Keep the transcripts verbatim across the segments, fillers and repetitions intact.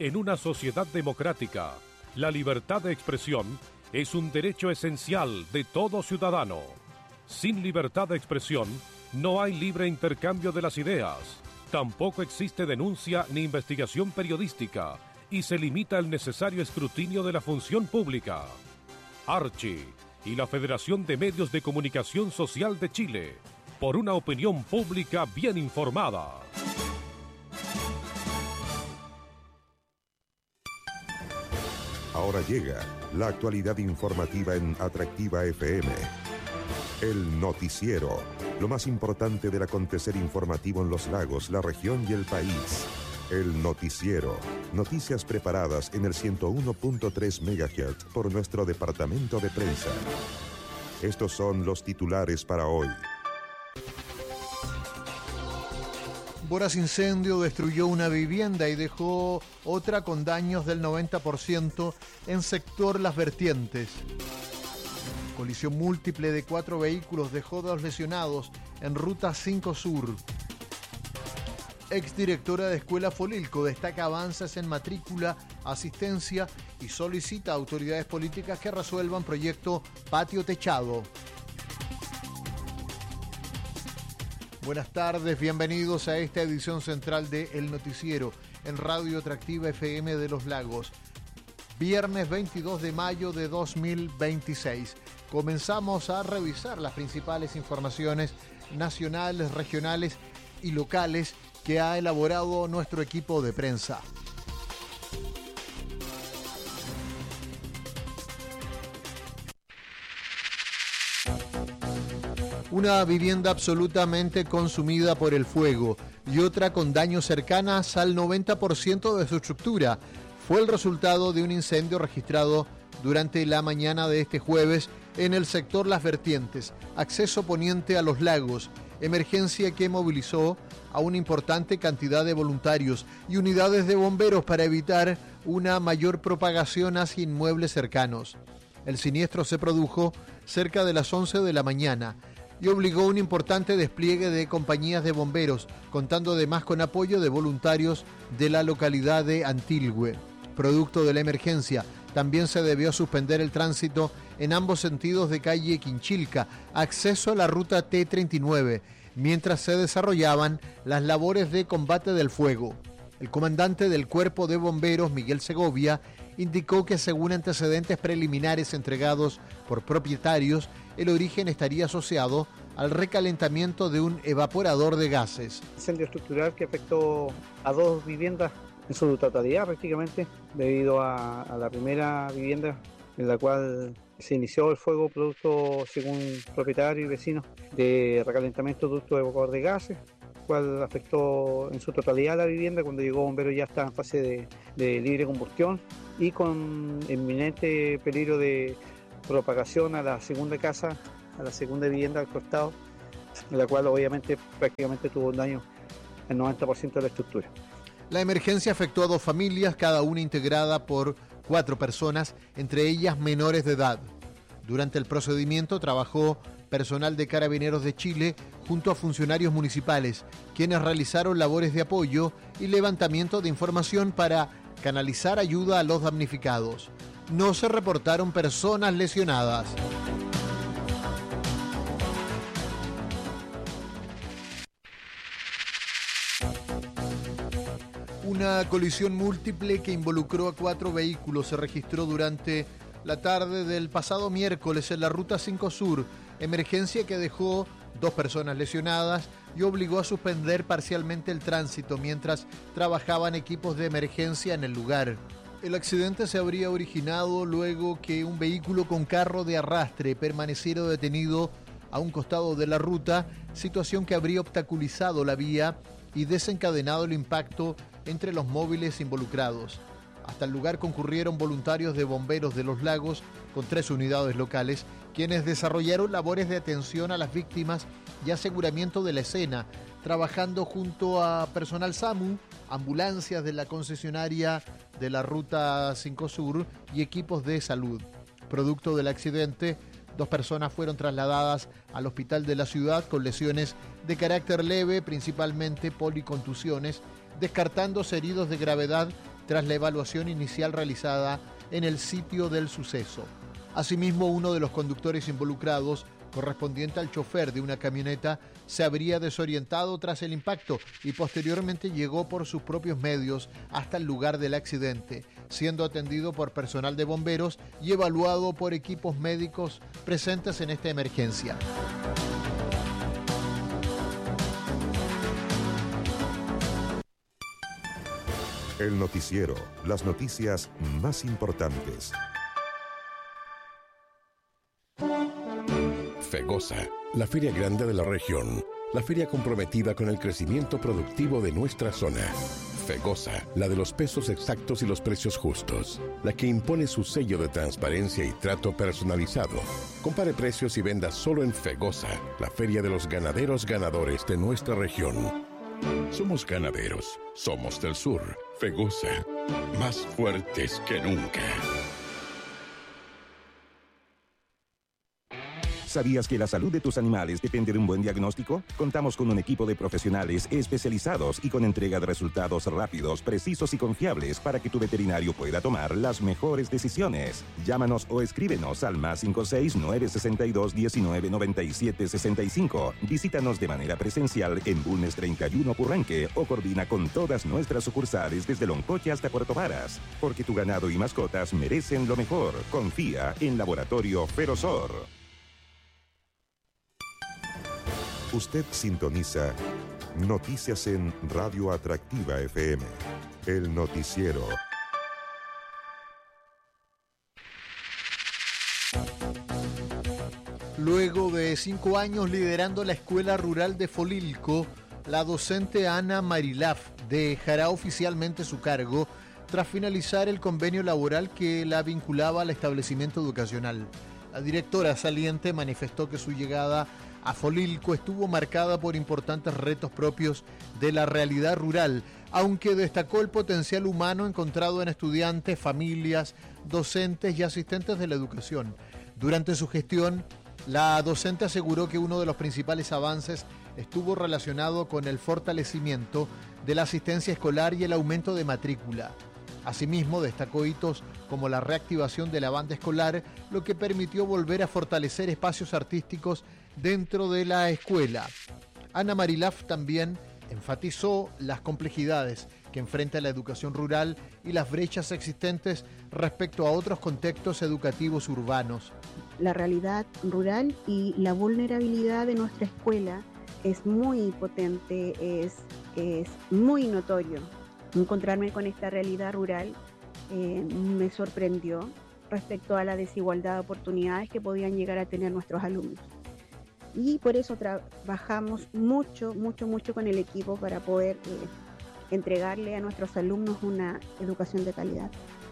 En una sociedad democrática, la libertad de expresión es un derecho esencial de todo ciudadano. Sin libertad de expresión, no hay libre intercambio de las ideas. Tampoco existe denuncia ni investigación periodística y se limita el necesario escrutinio de la función pública. Archi y la Federación de Medios de Comunicación Social de Chile, por una opinión pública bien informada. Ahora llega la actualidad informativa en Atractiva F M. El noticiero, lo más importante del acontecer informativo en los lagos, la región y el país. El noticiero, noticias preparadas en el ciento uno punto tres megahertz por nuestro departamento de prensa. Estos son los titulares para hoy. Voraz incendio destruyó una vivienda y dejó otra con daños del noventa por ciento en sector Las Vertientes. Colisión múltiple de cuatro vehículos dejó dos lesionados en Ruta cinco Sur. Exdirectora de Escuela Folilco destaca avances en matrícula, asistencia y solicita a autoridades políticas que resuelvan proyecto Patio Techado. Buenas tardes, bienvenidos a esta edición central de El Noticiero en Radio Atractiva F M de Los Lagos. Viernes veintidós de mayo de dos mil veintiséis. Comenzamos a revisar las principales informaciones nacionales, regionales y locales que ha elaborado nuestro equipo de prensa. Una vivienda absolutamente consumida por el fuego y otra con daños cercanas al noventa por ciento de su estructura fue el resultado de un incendio registrado durante la mañana de este jueves en el sector Las Vertientes, acceso poniente a Los Lagos, emergencia que movilizó a una importante cantidad de voluntarios y unidades de bomberos para evitar una mayor propagación hacia inmuebles cercanos. El siniestro se produjo cerca de las once de la mañana y obligó un importante despliegue de compañías de bomberos, contando además con apoyo de voluntarios de la localidad de Antilhue. Producto de la emergencia, también se debió suspender el tránsito en ambos sentidos de calle Quinchilca, acceso a la ruta T treinta y nueve, mientras se desarrollaban las labores de combate del fuego. El comandante del Cuerpo de Bomberos, Miguel Segovia, indicó que según antecedentes preliminares entregados por propietarios, el origen estaría asociado al recalentamiento de un evaporador de gases. Incendio estructural que afectó a dos viviendas en su totalidad prácticamente, debido a, a la primera vivienda en la cual se inició el fuego producto, según propietarios y vecinos, de recalentamiento ducto de evaporador de gases, cual afectó en su totalidad la vivienda. Cuando llegó bomberos ya estaba en fase de, de libre combustión y con inminente peligro de propagación a la segunda casa, a la segunda vivienda al costado, en la cual obviamente prácticamente tuvo un daño el noventa por ciento de la estructura. La emergencia afectó a dos familias, cada una integrada por cuatro personas, entre ellas menores de edad. Durante el procedimiento trabajó personal de Carabineros de Chile junto a funcionarios municipales, quienes realizaron labores de apoyo y levantamiento de información para canalizar ayuda a los damnificados. No se reportaron personas lesionadas. Una colisión múltiple que involucró a cuatro vehículos se registró durante la tarde del pasado miércoles en la Ruta cinco Sur, emergencia que dejó dos personas lesionadas y obligó a suspender parcialmente el tránsito mientras trabajaban equipos de emergencia en el lugar. El accidente se habría originado luego que un vehículo con carro de arrastre permaneciera detenido a un costado de la ruta, situación que habría obstaculizado la vía y desencadenado el impacto entre los móviles involucrados. Hasta el lugar concurrieron voluntarios de bomberos de Los Lagos con tres unidades locales, quienes desarrollaron labores de atención a las víctimas y aseguramiento de la escena, trabajando junto a personal SAMU, ambulancias de la concesionaria de la Ruta cinco Sur y equipos de salud. Producto del accidente, dos personas fueron trasladadas al hospital de la ciudad con lesiones de carácter leve, principalmente policontusiones, descartándose heridos de gravedad tras la evaluación inicial realizada en el sitio del suceso. Asimismo, uno de los conductores involucrados, correspondiente al chofer de una camioneta, se habría desorientado tras el impacto y posteriormente llegó por sus propios medios hasta el lugar del accidente, siendo atendido por personal de bomberos y evaluado por equipos médicos presentes en esta emergencia. El noticiero, las noticias más importantes. FEGOSA, la feria grande de la región, la feria comprometida con el crecimiento productivo de nuestra zona. FEGOSA, la de los pesos exactos y los precios justos, la que impone su sello de transparencia y trato personalizado. Compare precios y venda solo en FEGOSA, la feria de los ganaderos ganadores de nuestra región. Somos ganaderos, somos del sur. FEGOSA, más fuertes que nunca. ¿Sabías que la salud de tus animales depende de un buen diagnóstico? Contamos con un equipo de profesionales especializados y con entrega de resultados rápidos, precisos y confiables para que tu veterinario pueda tomar las mejores decisiones. Llámanos o escríbenos al más cinco seis nueve seis dos uno nueve nueve siete seis cinco. Visítanos de manera presencial en Bulnes treinta y uno Purranque o coordina con todas nuestras sucursales desde Loncoche hasta Puerto Varas. Porque tu ganado y mascotas merecen lo mejor. Confía en Laboratorio Ferozor. Usted sintoniza Noticias en Radio Atractiva F M, el noticiero. Luego de cinco años liderando la escuela rural de Folilco, la docente Ana Marilaf dejará oficialmente su cargo tras finalizar el convenio laboral que la vinculaba al establecimiento educacional. La directora saliente manifestó que su llegada a Folilco estuvo marcada por importantes retos propios de la realidad rural, aunque destacó el potencial humano encontrado en estudiantes, familias, docentes y asistentes de la educación. Durante su gestión, la docente aseguró que uno de los principales avances estuvo relacionado con el fortalecimiento de la asistencia escolar y el aumento de matrícula. Asimismo, destacó hitos como la reactivación de la banda escolar, lo que permitió volver a fortalecer espacios artísticos dentro de la escuela. Ana Marilaf también enfatizó las complejidades que enfrenta la educación rural y las brechas existentes respecto a otros contextos educativos urbanos. La realidad rural y la vulnerabilidad de nuestra escuela es muy potente, es, es muy notorio. Encontrarme con esta realidad rural eh, me sorprendió respecto a la desigualdad de oportunidades que podían llegar a tener nuestros alumnos. Y por eso trabajamos mucho, mucho, mucho con el equipo para poder eh, entregarle a nuestros alumnos una educación de calidad.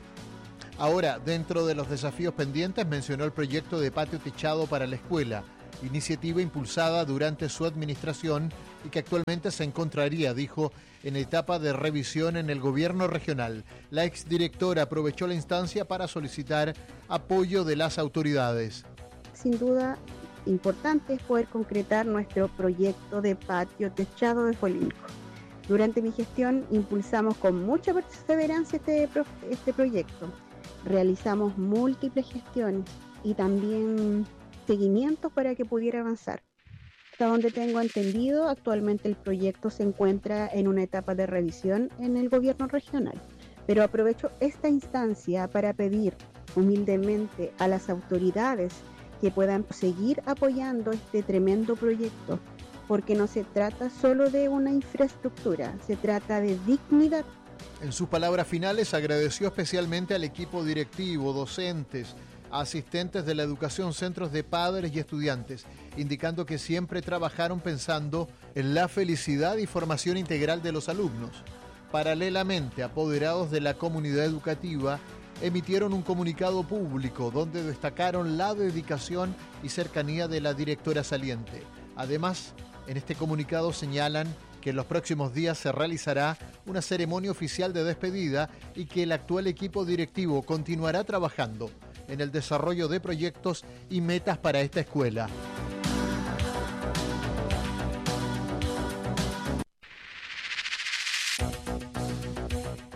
Ahora, dentro de los desafíos pendientes, mencionó el proyecto de patio techado para la escuela, iniciativa impulsada durante su administración y que actualmente se encontraría, dijo, en etapa de revisión en el gobierno regional. La exdirectora aprovechó la instancia para solicitar apoyo de las autoridades. Sin duda, importante es poder concretar nuestro proyecto de patio techado de Folilco. Durante mi gestión impulsamos con mucha perseverancia este, este proyecto. Realizamos múltiples gestiones y también seguimientos para que pudiera avanzar. Hasta donde tengo entendido, actualmente el proyecto se encuentra en una etapa de revisión en el gobierno regional. Pero aprovecho esta instancia para pedir humildemente a las autoridades que puedan seguir apoyando este tremendo proyecto, porque no se trata solo de una infraestructura, se trata de dignidad. En sus palabras finales agradeció especialmente al equipo directivo, docentes, asistentes de la educación, centros de padres y estudiantes, indicando que siempre trabajaron pensando en la felicidad y formación integral de los alumnos. Paralelamente, apoderados de la comunidad educativa emitieron un comunicado público donde destacaron la dedicación y cercanía de la directora saliente. Además, en este comunicado señalan que en los próximos días se realizará una ceremonia oficial de despedida y que el actual equipo directivo continuará trabajando en el desarrollo de proyectos y metas para esta escuela.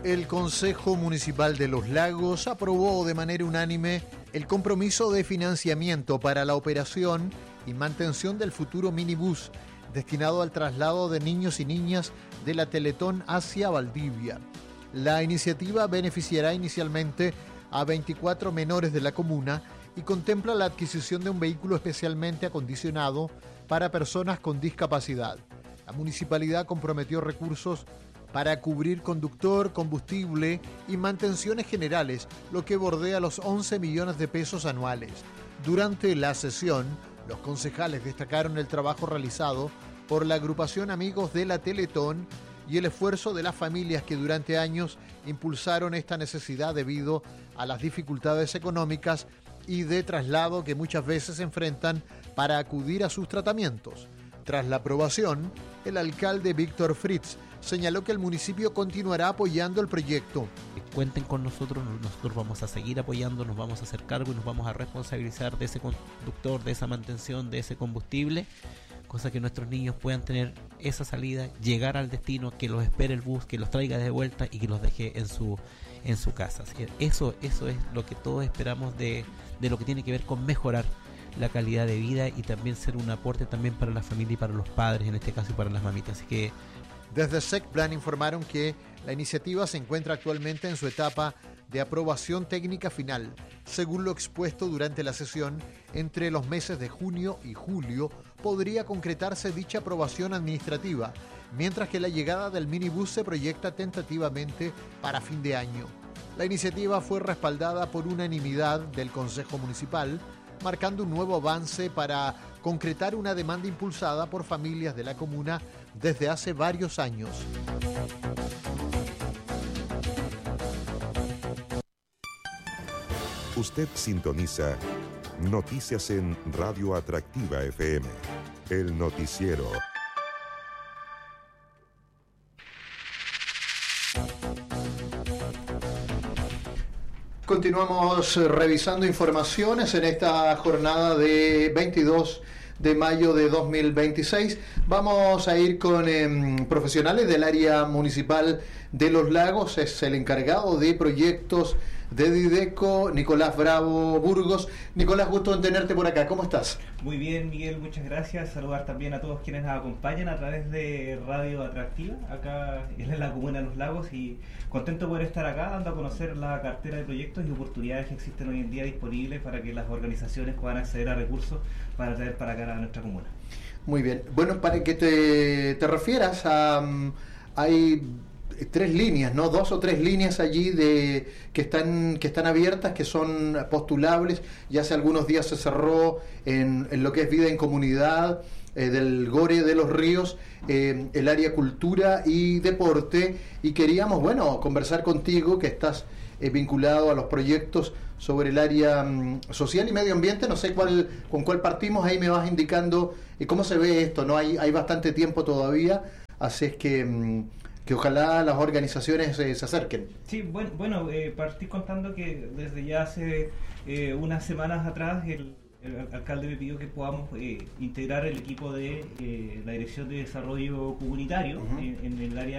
El Consejo Municipal de Los Lagos aprobó de manera unánime el compromiso de financiamiento para la operación y mantención del futuro minibús destinado al traslado de niños y niñas de la Teletón hacia Valdivia. La iniciativa beneficiará inicialmente a veinticuatro menores de la comuna y contempla la adquisición de un vehículo especialmente acondicionado para personas con discapacidad. La municipalidad comprometió recursos para cubrir conductor, combustible y mantenciones generales, lo que bordea los once millones de pesos anuales. Durante la sesión, los concejales destacaron el trabajo realizado por la agrupación Amigos de la Teletón y el esfuerzo de las familias que durante años impulsaron esta necesidad debido a las dificultades económicas y de traslado que muchas veces enfrentan para acudir a sus tratamientos. Tras la aprobación, el alcalde Víctor Fritz señaló que el municipio continuará apoyando el proyecto. Cuenten con nosotros, nosotros vamos a seguir apoyando, nos vamos a hacer cargo y nos vamos a responsabilizar de ese conductor, de esa mantención, de ese combustible, cosa que nuestros niños puedan tener esa salida, llegar al destino, que los espere el bus, que los traiga de vuelta y que los deje en su en su casa. Así que eso, eso es lo que todos esperamos de, de lo que tiene que ver con mejorar la calidad de vida y también ser un aporte también para la familia y para los padres, en este caso, y para las mamitas. Así que desde SECPLAN informaron que la iniciativa se encuentra actualmente en su etapa de aprobación técnica final. Según lo expuesto durante la sesión, entre los meses de junio y julio podría concretarse dicha aprobación administrativa, mientras que la llegada del minibús se proyecta tentativamente para fin de año. La iniciativa fue respaldada por unanimidad del Consejo Municipal, marcando un nuevo avance para concretar una demanda impulsada por familias de la comuna desde hace varios años. Usted sintoniza Noticias en Radio Atractiva F M, el noticiero. Continuamos revisando informaciones en esta jornada de veintidós de mayo de dos mil veintiséis. Vamos a ir con eh, profesionales del área municipal de Los Lagos. Es el encargado de proyectos de Dideco, Nicolás Bravo Burgos. Nicolás, gusto en tenerte por acá. ¿Cómo estás? Muy bien, Miguel, muchas gracias. Saludar también a todos quienes nos acompañan a través de Radio Atractiva, acá en la comuna de Los Lagos, y contento de poder estar acá dando a conocer la cartera de proyectos y oportunidades que existen hoy en día disponibles para que las organizaciones puedan acceder a recursos para traer para acá a nuestra comuna. Muy bien. Bueno, para que te, te refieras a... Um, hay tres líneas, ¿no? Dos o tres líneas allí de que están que están abiertas, que son postulables. Ya hace algunos días se cerró en, en lo que es vida en comunidad, eh, del Gore de los Ríos, eh, el área cultura y deporte, y queríamos, bueno, conversar contigo, que estás eh, vinculado a los proyectos sobre el área um, social y medio ambiente. No sé cuál con cuál partimos, ahí me vas indicando eh, cómo se ve esto, ¿no? Hay, hay bastante tiempo todavía, así es que... Um, que ojalá las organizaciones eh, se acerquen. Sí, bueno, bueno eh, partí contando que desde ya hace eh, unas semanas atrás el, el alcalde me pidió que podamos eh, integrar el equipo de eh, la Dirección de Desarrollo Comunitario uh-huh. en, en el área